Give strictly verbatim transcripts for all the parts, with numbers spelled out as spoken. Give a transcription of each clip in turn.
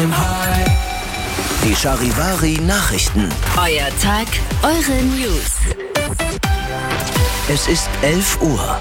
Die Charivari Nachrichten. Euer Tag, eure News. Es ist elf Uhr.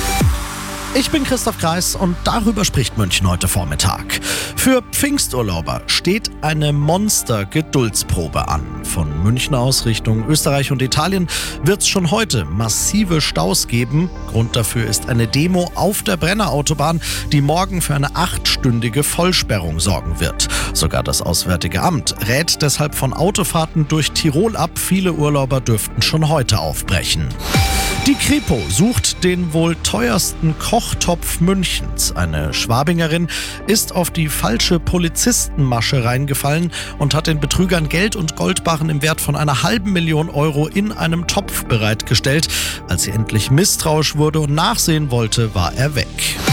Ich bin Christoph Kreis und darüber spricht München heute Vormittag. Für Pfingsturlauber steht eine Monster-Geduldsprobe an. Von München aus Richtung Österreich und Italien wird es schon heute massive Staus geben. Grund dafür ist eine Demo auf der Brennerautobahn, die morgen für eine achtstündige Vollsperrung sorgen wird. Sogar das Auswärtige Amt rät deshalb von Autofahrten durch Tirol ab. Viele Urlauber dürften schon heute aufbrechen. Die Kripo sucht den wohl teuersten Kochtopf Münchens. Eine Schwabingerin ist auf die falsche Polizistenmasche reingefallen und hat den Betrügern Geld und Goldbarren im Wert von einer halben Million Euro in einem Topf bereitgestellt. Als sie endlich misstrauisch wurde und nachsehen wollte, war er weg.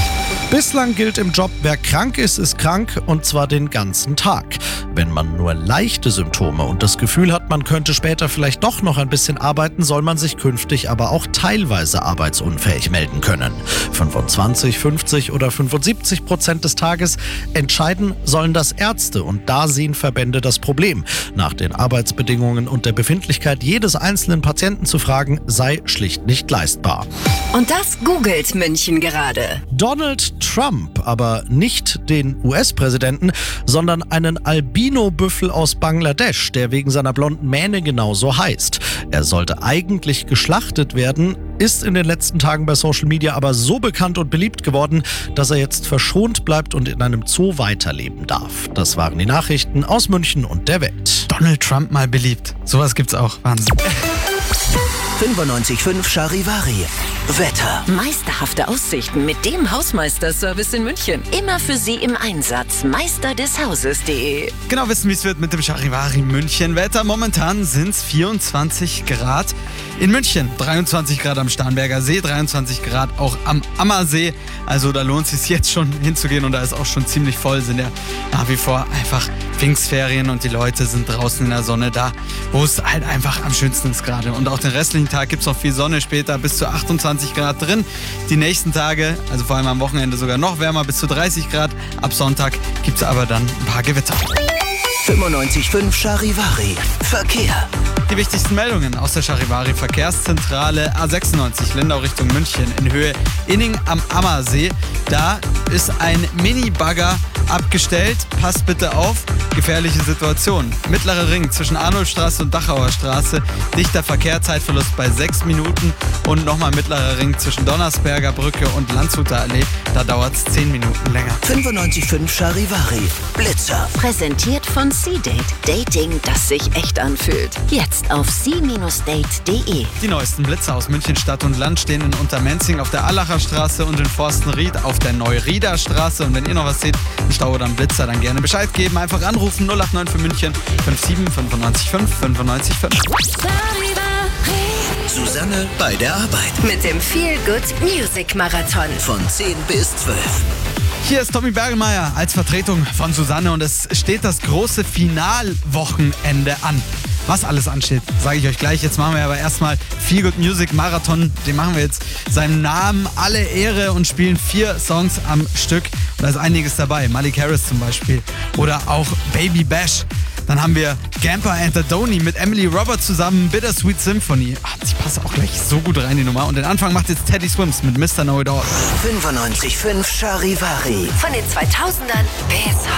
Bislang gilt im Job, wer krank ist, ist krank, und zwar den ganzen Tag. Wenn man nur leichte Symptome und das Gefühl hat, man könnte später vielleicht doch noch ein bisschen arbeiten, soll man sich künftig aber auch teilweise arbeitsunfähig melden können. fünfundzwanzig, fünfzig oder fünfundsiebzig Prozent des Tages entscheiden sollen das Ärzte, und da sehen Verbände das Problem. Nach den Arbeitsbedingungen und der Befindlichkeit jedes einzelnen Patienten zu fragen, sei schlicht nicht leistbar. Und das googelt München gerade. Donald Trump, aber nicht den U S-Präsidenten, sondern einen Albino-Büffel aus Bangladesch, der wegen seiner blonden Mähne genauso heißt. Er sollte eigentlich geschlachtet werden, ist in den letzten Tagen bei Social Media aber so bekannt und beliebt geworden, dass er jetzt verschont bleibt und in einem Zoo weiterleben darf. Das waren die Nachrichten aus München und der Welt. Donald Trump mal beliebt. Sowas gibt's auch. Wahnsinn. fünfundneunzig Komma fünf Charivari. Wetter. Meisterhafte Aussichten mit dem Hausmeister-Service in München. Immer für Sie im Einsatz. meister des hauses punkt de. Genau wissen, wie es wird mit dem Charivari München. Wetter momentan sind es vierundzwanzig Grad in München. dreiundzwanzig Grad am Starnberger See, dreiundzwanzig Grad auch am Ammersee. Also da lohnt es sich jetzt schon hinzugehen, und da ist auch schon ziemlich voll. Sind ja nach wie vor einfach Pfingstferien und die Leute sind draußen in der Sonne da, wo es halt einfach am schönsten ist gerade. Und auch den restlichen Tag gibt es noch viel Sonne, später bis zu achtundzwanzig Grad drin. Die nächsten Tage, also vor allem am Wochenende sogar noch wärmer, bis zu dreißig Grad. Ab Sonntag gibt es aber dann ein paar Gewitter. fünfundneunzig Komma fünf Charivari. Verkehr. Die wichtigsten Meldungen aus der Charivari Verkehrszentrale A sechsundneunzig Lindau Richtung München in Höhe Inning am Ammersee. Da ist ein Mini-Bagger abgestellt. Passt bitte auf, gefährliche Situation. Mittlerer Ring zwischen Arnoldstraße und Dachauer Straße. Dichter Verkehr, Zeitverlust bei sechs Minuten. Und nochmal mittlerer Ring zwischen Donnersberger Brücke und Landshuter Allee. Da dauert es zehn Minuten länger. fünfundneunzig Komma fünf Charivari. Blitzer. Präsentiert von C-Date. Dating, das sich echt anfühlt. Jetzt auf c Date punkt de. Die neuesten Blitzer aus München Stadt und Land stehen in Untermenzing auf der Allacher Straße und in Forstenried auf der Neurieder Straße. Und wenn ihr noch was seht, ein Stau oder ein Blitzer, dann gerne Bescheid geben. Einfach anrufen null acht neun für München fünf sieben fünfundneunzig fünf fünfundneunzig fünf. Susanne bei der Arbeit. Mit dem Feel Good Music Marathon. Von zehn bis zwölf. Hier ist Tommy Bergelmeier als Vertretung von Susanne, und es steht das große Finalwochenende an. Was alles ansteht, sage ich euch gleich. Jetzt machen wir aber erstmal Feel Good Music Marathon. Den machen wir jetzt seinem Namen alle Ehre und spielen vier Songs am Stück. Und da ist einiges dabei. Malik Harris zum Beispiel. Oder auch Baby Bash. Dann haben wir Gamper and the Donny mit Emily Roberts zusammen, Bittersweet Symphony. Ach, die passt auch gleich so gut rein, die Nummer. Und den Anfang macht jetzt Teddy Swims mit Mister Know It All. fünfundneunzig Komma fünf Charivari. Von den zweitausendern bis